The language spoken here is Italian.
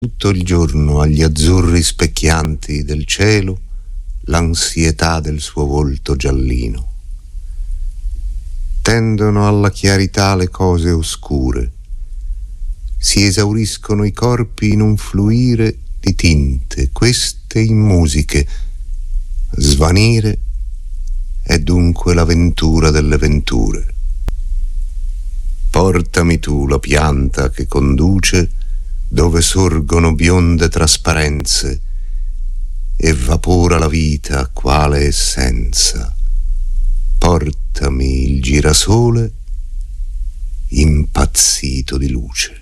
Tutto il giorno agli azzurri specchianti del cielo l'ansietà del suo volto giallino. Tendono alla chiarità le cose oscure, si esauriscono i corpi in un fluire di tinte, queste in musiche. Svanire è dunque l'avventura delle venture. Portami tu la pianta che conduce dove sorgono bionde trasparenze e vapora la vita quale essenza. Portami il girasole impazzito di luce.